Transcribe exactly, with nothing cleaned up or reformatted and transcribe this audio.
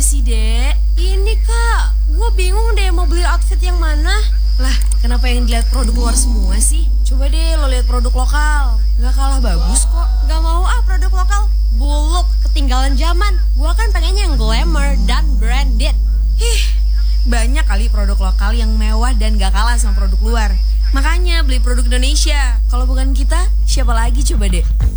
sih, Dek? Ini, Kak, gue bingung deh mau beli outfit yang mana. Lah, kenapa yang dilihat produk luar semua sih? Coba deh lo lihat produk lokal. Gak kalah bagus kok. Gak mau ah produk lokal. Buluk, ketinggalan zaman. Gue kan pengennya yang glamour dan branded. Hih, banyak kali produk lokal yang mewah dan gak kalah sama produk luar. Makanya beli produk Indonesia. Kalau bukan kita, siapa lagi coba deh?